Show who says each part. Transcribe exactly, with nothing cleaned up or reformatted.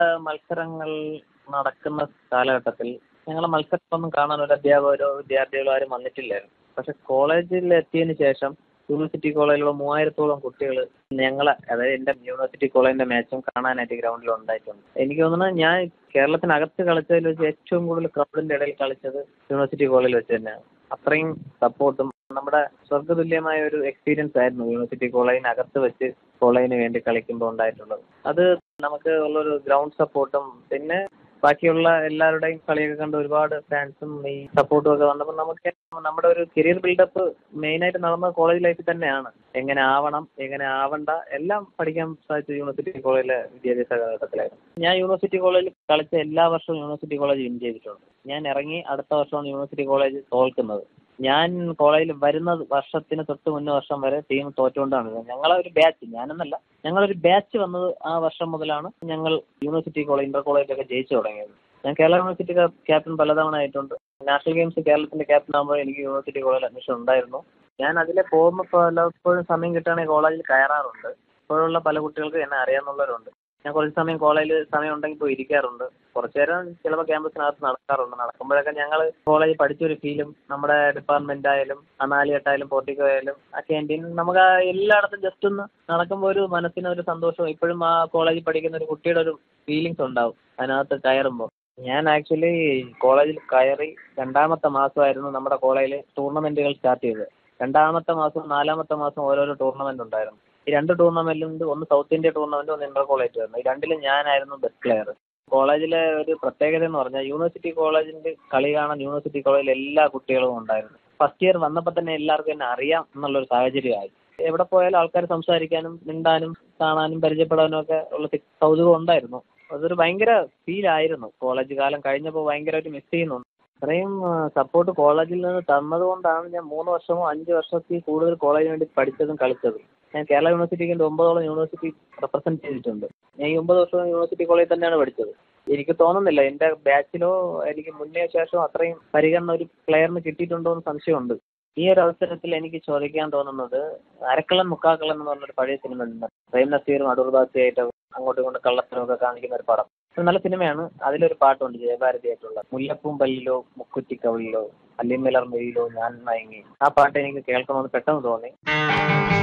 Speaker 1: മത്സരങ്ങൾ നടക്കുന്ന കാലഘട്ടത്തിൽ ഞങ്ങളെ മത്സരമൊന്നും കാണാൻ ഒരു അധ്യാപകരോ വിദ്യാർത്ഥികളോ ആരും വന്നിട്ടില്ലായിരുന്നു. പക്ഷെ കോളേജിൽ എത്തിയതിന് ശേഷം യൂണിവേഴ്സിറ്റി കോളേജിലുള്ള മൂവായിരത്തോളം കുട്ടികൾ ഞങ്ങളെ, അതായത് എൻ്റെ യൂണിവേഴ്സിറ്റി കോളേജിന്റെ മാച്ചും കാണാനായിട്ട് ഗ്രൗണ്ടിൽ ഉണ്ടായിട്ടുണ്ട്. എനിക്ക് തോന്നുന്നത് ഞാൻ കേരളത്തിനകത്ത് കളിച്ചതിൽ വെച്ച് ഏറ്റവും കൂടുതൽ ക്രൗഡിന്റെ ഇടയിൽ കളിച്ചത് യൂണിവേഴ്സിറ്റി കോളേജിൽ വെച്ച് തന്നെയാണ്. അത്രയും സപ്പോർട്ടും നമ്മുടെ സ്വർഗ്ഗതുല്യമായ ഒരു എക്സ്പീരിയൻസ് ആയിരുന്നു യൂണിവേഴ്സിറ്റി കോളേജിനകത്ത് വെച്ച് കോളേജിന് വേണ്ടി കളിക്കുമ്പോൾ ഉണ്ടായിട്ടുള്ളത്. അത് നമുക്ക് ഉള്ളൊരു ഗ്രൗണ്ട് സപ്പോർട്ടും പിന്നെ ബാക്കിയുള്ള എല്ലാവരുടെയും കളിയൊക്കെ കണ്ട് ഒരുപാട് ഫാൻസും ഈ സപ്പോർട്ടും ഒക്കെ വന്നപ്പോൾ നമുക്ക് നമ്മുടെ ഒരു കരിയർ ബിൽഡപ്പ് മെയിനായിട്ട് നടന്ന കോളേജ് ലൈഫിൽ തന്നെയാണ്. എങ്ങനെ ആവണം, എങ്ങനെ ആവണ്ട എല്ലാം പഠിക്കാൻ സാധിച്ചത് യൂണിവേഴ്സിറ്റി കോളേജിലെ വിദ്യാഭ്യാസ കാലഘട്ടത്തിലായിരുന്നു. ഞാൻ യൂണിവേഴ്സിറ്റി കോളേജിൽ കളിച്ച എല്ലാ വർഷവും യൂണിവേഴ്സിറ്റി കോളേജ് വിൻ ചെയ്തിട്ടുണ്ട്. ഞാൻ ഇറങ്ങി അടുത്ത വർഷമാണ് യൂണിവേഴ്സിറ്റി കോളേജ് തോൽക്കുന്നത്. ഞാൻ കോളേജിൽ വരുന്ന വർഷത്തിന് തൊട്ട് മുന്നേ വർഷം വരെ ടീം തോറ്റുകൊണ്ടാണ്. ഞങ്ങളെ ഒരു ബാച്ച്, ഞാനെന്നല്ല ഞങ്ങളൊരു ബാച്ച് വന്നത് ആ വർഷം മുതലാണ് ഞങ്ങൾ യൂണിവേഴ്സിറ്റി കോളേജ് ഇന്റർ കോളേജിലൊക്കെ ജയിച്ചു തുടങ്ങിയത്. ഞാൻ കേരള യൂണിവേഴ്സിറ്റി ക്യാപ്റ്റൻ പലതവണ ആയിട്ടുണ്ട്. നാഷണൽ ഗെയിംസ് കേരളത്തിന്റെ ക്യാപ്റ്റൻ ആകുമ്പോൾ എനിക്ക് യൂണിവേഴ്സിറ്റി കോളേജിൽ അഡ്മിഷൻ ഉണ്ടായിരുന്നു. ഞാൻ അതിലെ പോകുമ്പോൾ പലപ്പോഴും സമയം കിട്ടുകയാണെങ്കിൽ കോളേജിൽ കയറാറുണ്ട്. ഇപ്പോഴുള്ള പല കുട്ടികൾക്ക് എന്നെ അറിയാവുന്നവരുണ്ട്. ഞാൻ കുറച്ച് സമയം കോളേജിൽ സമയം ഉണ്ടെങ്കിൽ പോയി ഇരിക്കാറുണ്ട്. കുറച്ചു നേരം ചിലപ്പോൾ ക്യാമ്പസിനകത്ത് നടക്കാറുണ്ട്. നടക്കുമ്പോഴൊക്കെ ഞങ്ങൾ കോളേജിൽ പഠിച്ചൊരു ഫീലും നമ്മുടെ ഡിപ്പാർട്ട്മെന്റ് ആയാലും അനാലിയട്ടായാലും പോർട്ടിക്കോ ആയാലും ആ ക്യാൻറ്റീൻ നമുക്ക് എല്ലായിടത്തും ജസ്റ്റ് ഒന്ന് നടക്കുമ്പോൾ ഒരു മനസ്സിനൊരു സന്തോഷവും ഇപ്പോഴും ആ കോളേജിൽ പഠിക്കുന്ന ഒരു കുട്ടിയുടെ ഒരു ഫീലിങ്സ് ഉണ്ടാവും അതിനകത്ത് കയറുമ്പോൾ. ഞാൻ ആക്ച്വലി കോളേജിൽ കയറി രണ്ടാമത്തെ മാസമായിരുന്നു നമ്മുടെ കോളേജിൽ ടൂർണമെന്റുകൾ സ്റ്റാർട്ട് ചെയ്തത്. രണ്ടാമത്തെ മാസവും നാലാമത്തെ മാസവും ഓരോരോ ടൂർണമെന്റ് ഉണ്ടായിരുന്നു. ഈ രണ്ട് ടൂർണമെന്റിലുണ്ട്, ഒന്ന് സൗത്ത് ഇന്ത്യ ടൂർണമെന്റ്, ഒന്ന് ഇന്റർ കോളേജ് ആയിരുന്നു. ഈ രണ്ടിലും ഞാനായിരുന്നു ബെസ്റ്റ് പ്ലെയർ. കോളേജിലെ ഒരു പ്രത്യേകത എന്ന് പറഞ്ഞാൽ യൂണിവേഴ്സിറ്റി കോളേജിന്റെ കളി കാണാൻ യൂണിവേഴ്സിറ്റി കോളേജിലെ എല്ലാ കുട്ടികളും ഉണ്ടായിരുന്നു. ഫസ്റ്റ് ഇയർ വന്നപ്പോൾ തന്നെ എല്ലാവർക്കും എന്നെ അറിയാം എന്നുള്ളൊരു സാഹചര്യമായി. എവിടെ പോയാലും ആൾക്കാർ സംസാരിക്കാനും മിണ്ടാനും കാണാനും പരിചയപ്പെടാനും ഒക്കെ ഉള്ള കൗതുകം ഉണ്ടായിരുന്നു. അതൊരു ഭയങ്കര ഫീലായിരുന്നു. കോളേജ് കാലം കഴിഞ്ഞപ്പോൾ ഭയങ്കരമായിട്ട് മിസ് ചെയ്യുന്നുണ്ട്. അത്രയും സപ്പോർട്ട് കോളേജിൽ നിന്ന് തന്നത് കൊണ്ടാണ് ഞാൻ മൂന്ന് വർഷമോ അഞ്ച് വർഷത്തിൽ കൂടുതൽ കോളേജിന് വേണ്ടി പഠിച്ചതും കളിച്ചതും. ഞാൻ കേരള യൂണിവേഴ്സിറ്റിക്ക് എൻ്റെ ഒമ്പതോളം യൂണിവേഴ്സിറ്റി റെപ്രസെന്റ് ചെയ്തിട്ടുണ്ട്. ഞാൻ ഈ ഒമ്പത് വർഷവും യൂണിവേഴ്സിറ്റി കോളേജിൽ തന്നെയാണ് പഠിച്ചത്. എനിക്ക് തോന്നുന്നില്ല എൻ്റെ ബാച്ചിലോ എനിക്ക് മുന്നേ ശേഷമോ അത്രയും പരിഗണന ഒരു പ്ലെയറിന് കിട്ടിയിട്ടുണ്ടോ എന്ന് സംശയമുണ്ട്. ഈ ഒരു അവസരത്തിൽ എനിക്ക് ചോദിക്കാൻ തോന്നുന്നത്, അരക്കള്ളൻ മുക്കാക്കള്ളൻ എന്ന് പറഞ്ഞൊരു പഴയ സിനിമ ഉണ്ട്. പ്രേം നസീറും അടൂർ ബാസിയായിട്ട് അങ്ങോട്ടും ഇങ്ങോട്ടും കള്ളത്തരം ഒക്കെ കാണിക്കുന്ന ഒരു പടം. നല്ല സിനിമയാണ്. അതിലൊരു പാട്ടുണ്ട് ജയഭാരതിയായിട്ടുള്ള, മുല്ലപ്പൂം പല്ലിലോ മുക്കുറ്റി കവിളിലോ അല്ലിമലർ മെയിലോ ഞാൻ മയങ്ങി. ആ പാട്ട് എനിക്ക് കേൾക്കണമെന്ന് പെട്ടെന്ന് തോന്നി.